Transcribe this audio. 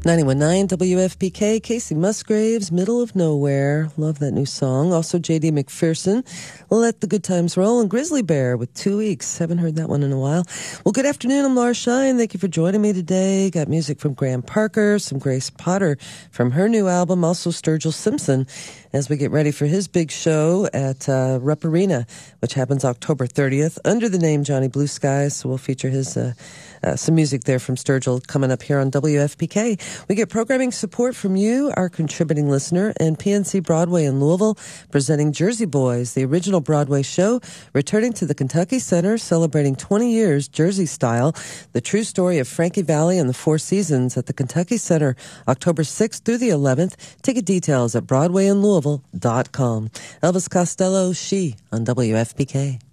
91.9 WFPK, Casey Musgraves, Middle of Nowhere. Love that new song. Also J.D. McPherson, Let the Good Times Roll, and Grizzly Bear with 2 weeks. Haven't heard that one in a while. Well, good afternoon. I'm Laura Shine. Thank you for joining me today. Got music from Graham Parker, some Grace Potter from her new album, also Sturgill Simpson, as we get ready for his big show at Rupp Arena, which happens October 30th under the name Johnny Blue Skies. So we'll feature his some music there from Sturgill coming up here on WFPK. We get programming support from you, our contributing listener, and PNC Broadway in Louisville, presenting Jersey Boys, the original Broadway show, returning to the Kentucky Center, celebrating 20 years Jersey style. The true story of Frankie Valli and the Four Seasons at the Kentucky Center, October 6th through the 11th. Ticket details at BroadwayInLouisville.com. Elvis Costello, She on WFPK.